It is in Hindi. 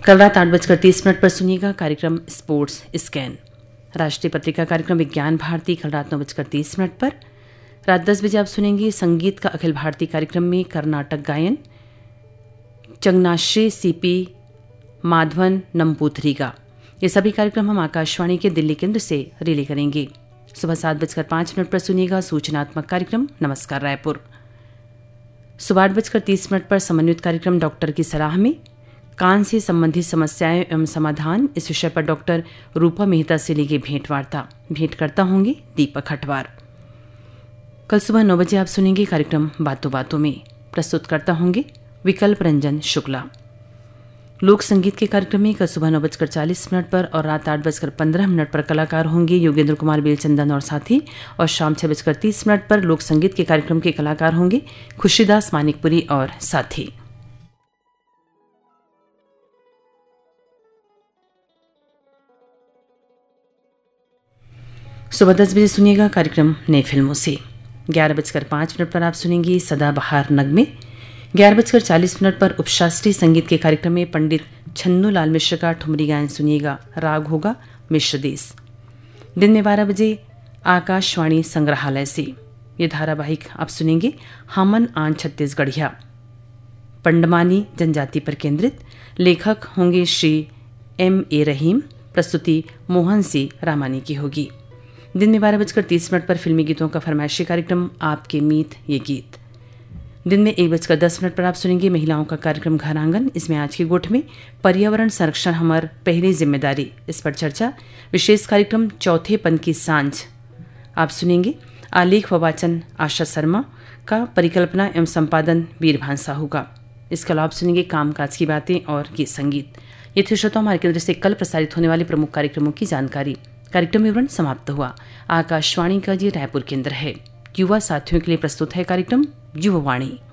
कल रात 8:30 पर सुनिएगा कार्यक्रम स्पोर्ट्स स्कैन। राष्ट्रीय पत्रिका कार्यक्रम विज्ञान भारती कल रात 9:30 पर। रात 10 बजे आप सुनेंगे संगीत का अखिल भारतीय कार्यक्रम में कर्नाटक गायन चंगनाश्री सीपी माधवन नंबूथरीगा। ये सभी कार्यक्रम हम आकाशवाणी के दिल्ली केंद्र से रिले करेंगे। सुबह 7:05 पर सुनिएगा सूचनात्मक कार्यक्रम नमस्कार रायपुर। सुबह 8:30 पर समन्वित कार्यक्रम डॉक्टर की सलाह में कान से संबंधित समस्याएं एवं समाधान, इस विषय पर डॉक्टर रूपा मेहता से ली गई भेंट करता होंगे दीपक हटवार। कल सुबह 9 बजे आप सुनेंगे कार्यक्रम बातों बातों में, प्रस्तुत करता होंगे विकल्प रंजन शुक्ला। लोक संगीत के कार्यक्रम में कल सुबह 9:40 पर और रात 8:15 पर कलाकार होंगे योगेंद्र कुमार बेलचंदन और साथी, और शाम 6:30 पर लोक संगीत के कार्यक्रम के कलाकार होंगे खुशीदास मानिकपुरी और साथी। सुबह 10 बजे सुनिएगा कार्यक्रम नई फिल्मों से। 11:05 पर आप सुनेंगी सदाबहार नगमे। 11:40 पर उपशास्त्रीय संगीत के कार्यक्रम में पंडित छन्नू लाल मिश्र का ठुमरी गायन सुनिएगा, राग होगा मिश्र देश। दिन में 12 बजे आकाशवाणी संग्रहालय से ये धारावाहिक आप सुनेंगे हमन आन छत्तीसगढ़िया, पंडमानी जनजाति पर केंद्रित। लेखक होंगे श्री M.A. रहीम, प्रस्तुति मोहन सी रामानी की होगी। दिन में 12:30 पर फिल्मी गीतों का फरमाइशी कार्यक्रम आपके मीत ये गीत। दिन में 1:10 पर आप सुनेंगे महिलाओं का कार्यक्रम घर आंगन। इसमें आज की गोठ में पर्यावरण संरक्षण हमार पहली जिम्मेदारी, इस पर चर्चा। विशेष कार्यक्रम चौथे पन की सांझ आप सुनेंगे। आलेख व वाचन आशा शर्मा का, परिकल्पना एवं संपादन वीरभान साहू का। इसके अलावा आप सुनेंगे कामकाज की बातें और गीत संगीत। ये थे श्रोताओं हमारे केंद्र से कल प्रसारित होने वाले प्रमुख कार्यक्रमों की जानकारी। कार्यक्रम विवरण समाप्त हुआ। आकाशवाणी का ये रायपुर केंद्र है। युवा साथियों के लिए प्रस्तुत है कार्यक्रम युवावाणी।